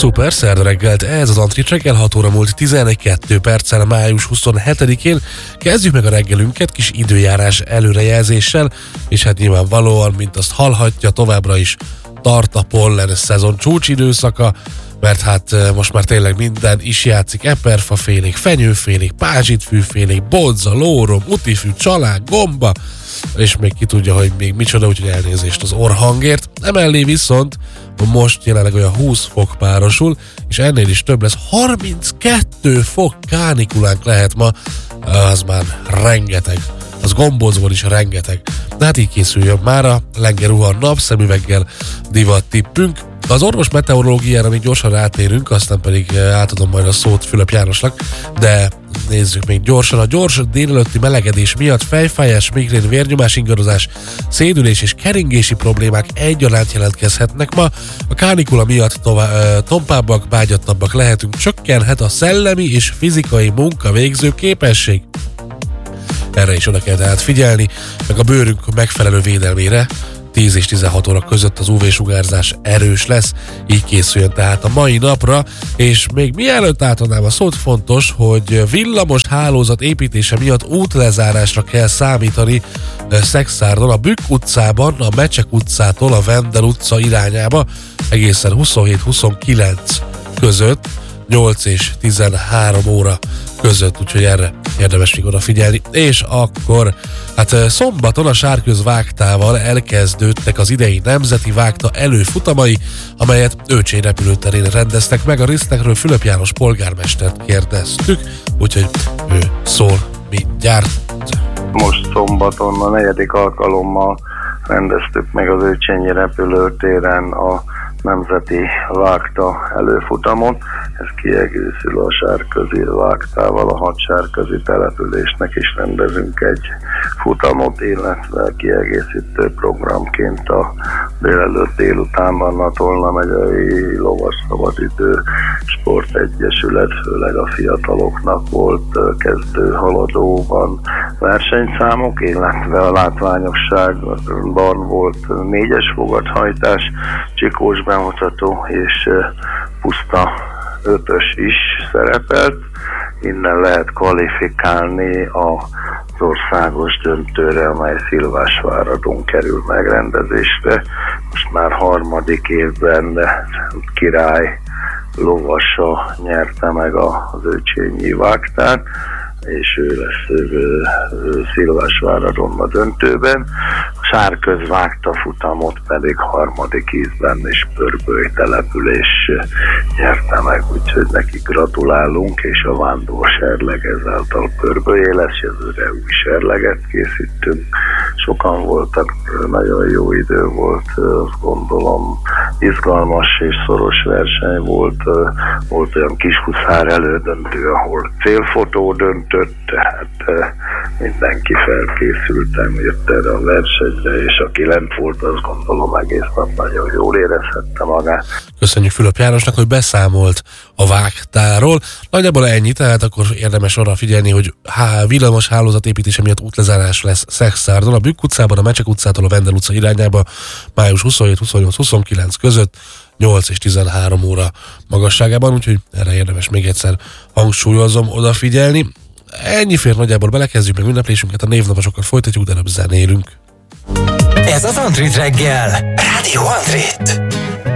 Szuper, szerda reggelt, ez az Antrit reggel, 6 óra múlt 12 perccel május 27-én. Kezdjük meg a reggelünket kis időjárás előrejelzéssel, és hát nyilvánvalóan, mint azt hallhatja, továbbra is tart a pollen szezon csúcsidőszaka, mert hát most már tényleg minden is játszik, eperfafélék, fenyőfélék, pázsitfűfélék, bodza, lórom, utifű, csalák, gomba, és még ki tudja, hogy még micsoda, úgyhogy elnézést az orrhangért. Emellé viszont most jelenleg olyan 20 fok párosul, és ennél is több lesz, 32 fok kánikulánk lehet ma, az már rengeteg, az Gombócból is rengeteg. De hát így készüljön már a lengerruha napszemüveggel divat tippünk. Az orvos meteorológiára még gyorsan rátérünk, aztán pedig átadom majd a szót Fülöp Jánosnak, de nézzük még gyorsan. A gyors délelőtti melegedés miatt fejfájás, migrén, vérnyomás ingadozás, szédülés és keringési problémák egyaránt jelentkezhetnek ma. A kánikula miatt tompábbak, bágyattabbak lehetünk, csökkenhet a szellemi és fizikai munkavégző képesség. Erre is oda kell tehát figyelni, meg a bőrünk megfelelő védelmére. 10 és 16 óra között az UV-sugárzás erős lesz, így készüljön tehát a mai napra, és még mielőtt átadnám a szót, fontos, hogy villamos hálózat építése miatt útlezárásra kell számítani Szexárdon, a Bükk utcában, a Mecsek utcától a Vendel utca irányába, egészen 27-29 között, 8 és 13 óra között, úgyhogy erre érdemes még odafigyelni. És akkor, hát szombaton a Sárköz vágtával elkezdődtek az idei nemzeti vágta előfutamai, amelyet Őcsén repülőterén rendeztek meg. A részletekről Fülöp János polgármestert kérdeztük, úgyhogy ő szól mindjárt. Most szombaton a 4. alkalommal rendeztük meg az Őcsényi repülőtéren a nemzeti vágta előfutamot. Ez kiegészül a Sárközi vágtával, a 6 sárközi településnek is rendezünk egy futamot, illetve kiegészítő programként a délutánban a Tolna megyei lovas szabadidő sportegyesület, főleg a fiataloknak volt kezdő haladóban versenyszámok, illetve a látványosságban volt 4-es fogathajtás, csikós bemutató és puszta 5-ös is szerepelt. Innen lehet kvalifikálni az országos döntőre, amely Szilvásváradon kerül megrendezésre. Most már 3. évben király lovasa nyerte meg az Őcsényi vágtát, és ő lesz Szilvásváradon a döntőben. A Sárköz vágta futamot pedig 3. ízben és Pörböly település nyerte meg, úgyhogy neki gratulálunk, és a vándor serleg ezáltal Pörbölyé lesz, jövőre új serleget készítünk. Sokan voltak, nagyon jó idő volt, azt gondolom, izgalmas és szoros verseny volt. Volt olyan kishuszár elődöntő, ahol célfotó döntött, tehát mindenki felkészültem, jött erre a versenyre, és aki lent volt, azt gondolom egész nap nagyon jól érezhette magát. Köszönjük Fülöp Jánosnak, hogy beszámolt a vágtáról. Nagyjából ennyi, tehát akkor érdemes arra figyelni, hogy villamos hálózat építése miatt útlezárás lesz Szexárdon, a Bükk utcában, a Mecsek utcától a Vendel utca irányába május 27-28-29 között, 8 és 13 óra magasságában, úgyhogy erre érdemes még egyszer hangsúlyozom odafigyelni. Ennyi fér nagyjából, belekezdjük meg ünneplésünket, a névnaposokkal folytatjuk, de előbb zenélünk. Ez az Antrit reggel, Rádió Antrit.